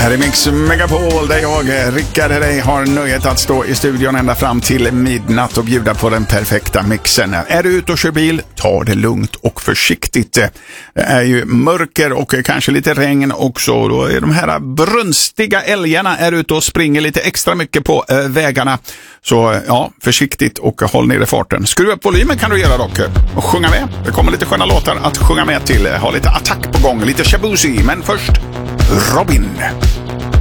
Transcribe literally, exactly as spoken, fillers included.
Här är Mix Megapol där jag, Rickard Herrey, har nöjet att stå i studion ända fram till midnatt och bjuda på den perfekta mixen. Är du ute och kör bil, ta det lugnt och försiktigt. Det är ju mörker och kanske lite regn också. Då är de här brunstiga älgarna är ute och springer lite extra mycket på äh, vägarna. Så ja, försiktigt och håll ner farten. Skruva upp volymen kan du göra dock och sjunga med. Det kommer lite sköna låtar att sjunga med till. Ha lite attack på gång, lite Shabuzi, men först Robin.